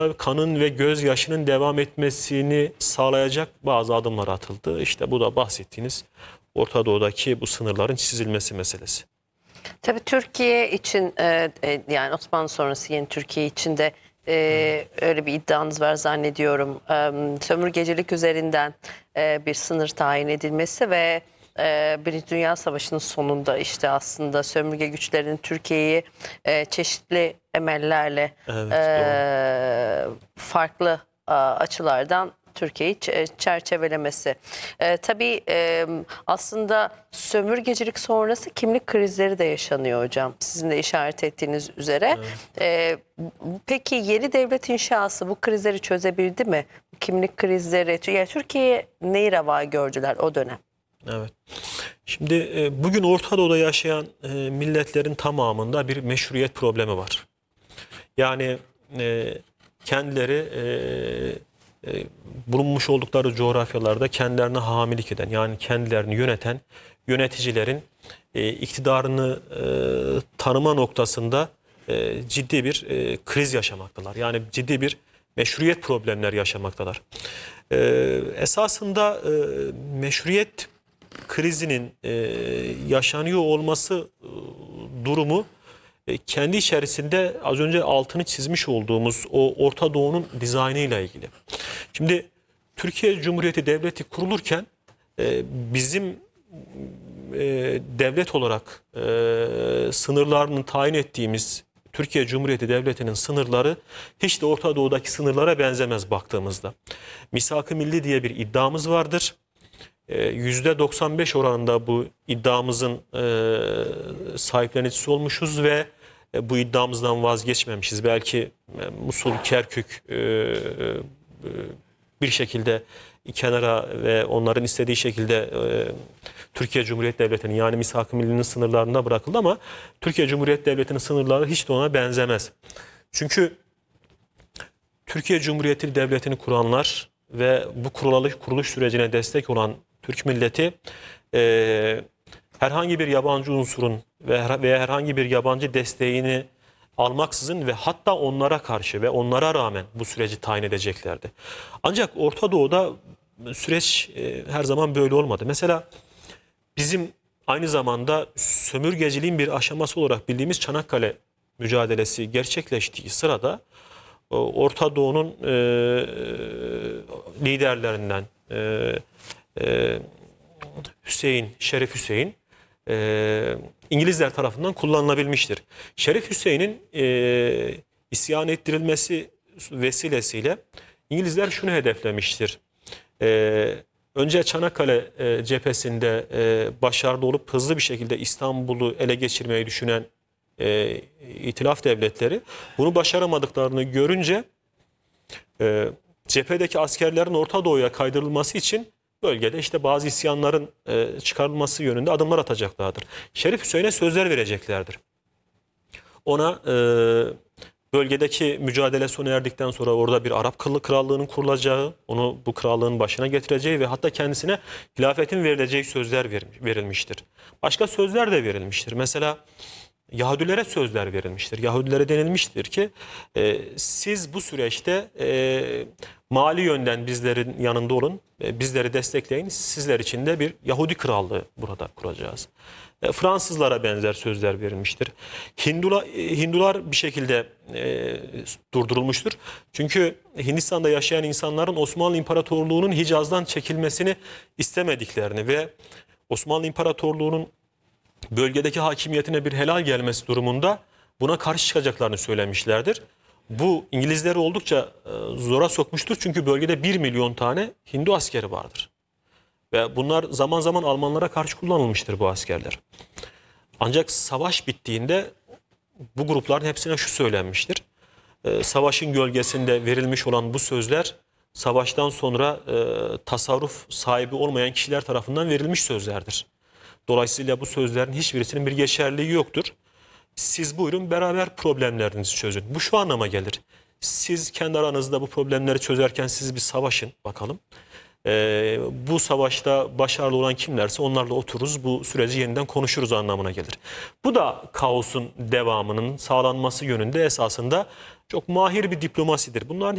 kanın ve gözyaşının devam etmesini sağlayacak bazı adımlar atıldı. İşte bu da bahsettiğiniz Orta Doğu'daki bu sınırların çizilmesi meselesi. Tabii Türkiye için yani Osmanlı sonrası yeni Türkiye için de öyle bir iddianız var zannediyorum. Sömürgecilik üzerinden bir sınır tayin edilmesi ve Birinci Dünya Savaşı'nın sonunda işte aslında sömürge güçlerinin Türkiye'yi çeşitli emellerle farklı açılardan Türkiye'yi çerçevelemesi. Tabii aslında sömürgecilik sonrası kimlik krizleri de yaşanıyor hocam. Sizin de işaret ettiğiniz üzere. Peki yeni devlet inşası bu krizleri çözebildi mi? Kimlik krizleri, yani Türkiye'ye neyi reva gördüler o dönem? Evet. Şimdi bugün Orta Doğu'da yaşayan milletlerin tamamında bir meşruiyet problemi var. Yani kendileri bulunmuş oldukları coğrafyalarda kendilerine hamilik eden, yani kendilerini yöneten yöneticilerin iktidarını tanıma noktasında ciddi bir kriz yaşamaktalar. Yani ciddi bir meşruiyet problemler yaşamaktalar. Esasında meşruiyet krizinin yaşanıyor olması durumu kendi içerisinde az önce altını çizmiş olduğumuz o Orta Doğu'nun dizaynıyla ilgili. Şimdi Türkiye Cumhuriyeti Devleti kurulurken bizim devlet olarak sınırlarını tayin ettiğimiz Türkiye Cumhuriyeti Devleti'nin sınırları hiç de Orta Doğu'daki sınırlara benzemez baktığımızda. Misak-ı Milli diye bir iddiamız vardır. %95 oranında bu iddiamızın sahiplenicisi olmuşuz ve bu iddiamızdan vazgeçmemişiz. Belki Musul, Kerkük bir şekilde kenara ve onların istediği şekilde Türkiye Cumhuriyeti Devleti'nin, yani Misak-ı Milli'nin sınırlarında bırakıldı ama Türkiye Cumhuriyeti Devleti'nin sınırları hiç de ona benzemez. Çünkü Türkiye Cumhuriyeti Devleti'ni kuranlar ve bu kuruluş sürecine destek olan Türk milleti herhangi bir yabancı unsurun veya herhangi bir yabancı desteğini almaksızın ve hatta onlara karşı ve onlara rağmen bu süreci tayin edeceklerdi. Ancak Orta Doğu'da süreç her zaman böyle olmadı. Mesela bizim aynı zamanda sömürgeciliğin bir aşaması olarak bildiğimiz Çanakkale mücadelesi gerçekleştiği sırada Orta Doğu'nun liderlerinden Şerif Hüseyin İngilizler tarafından kullanılabilmiştir. Şerif Hüseyin'in isyan ettirilmesi vesilesiyle İngilizler şunu hedeflemiştir. Önce Çanakkale cephesinde başarılı olup hızlı bir şekilde İstanbul'u ele geçirmeyi düşünen İtilaf devletleri bunu başaramadıklarını görünce cephedeki askerlerin Orta Doğu'ya kaydırılması için bölgede işte bazı isyanların çıkarılması yönünde adımlar atacaklardır. Şerif Hüseyin'e sözler vereceklerdir. Ona bölgedeki mücadele sona erdikten sonra orada bir Arap krallığının kurulacağı, onu bu krallığın başına getireceği ve hatta kendisine hilafetin verileceği sözler verilmiştir. Başka sözler de verilmiştir. Mesela Yahudilere sözler verilmiştir. Yahudilere denilmiştir ki siz bu süreçte mali yönden bizlerin yanında olun, bizleri destekleyin. Sizler için de bir Yahudi krallığı burada kuracağız. Fransızlara benzer sözler verilmiştir. Hindular bir şekilde durdurulmuştur. Çünkü Hindistan'da yaşayan insanların Osmanlı İmparatorluğu'nun Hicaz'dan çekilmesini istemediklerini ve Osmanlı İmparatorluğu'nun bölgedeki hakimiyetine bir helal gelmesi durumunda buna karşı çıkacaklarını söylemişlerdir. Bu İngilizleri oldukça zora sokmuştur. Çünkü bölgede 1 milyon tane Hindu askeri vardır. Ve bunlar zaman zaman Almanlara karşı kullanılmıştır bu askerler. Ancak savaş bittiğinde bu grupların hepsine şu söylenmiştir. Savaşın gölgesinde verilmiş olan bu sözler savaştan sonra tasarruf sahibi olmayan kişiler tarafından verilmiş sözlerdir. Dolayısıyla bu sözlerin hiçbirisinin bir geçerliği yoktur. Siz buyurun beraber problemlerinizi çözün. Bu şu anlama gelir. Siz kendi aranızda bu problemleri çözerken siz bir savaşın bakalım. Bu savaşta başarılı olan kimlerse onlarla otururuz, bu süreci yeniden konuşuruz anlamına gelir. Bu da kaosun devamının sağlanması yönünde esasında çok mahir bir diplomasidir. Bunların